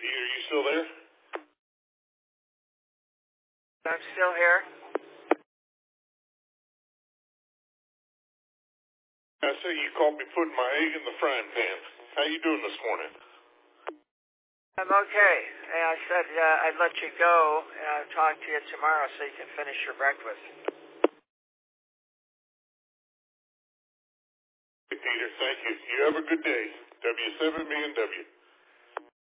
Peter, are you still there? I'm still here. I say you caught me putting my egg in the frying pan. How you doing this morning? I'm okay. And I said I'd let you go and talk to you tomorrow so you can finish your breakfast. Hey, Peter, thank you. You have a good day. W7 me and W.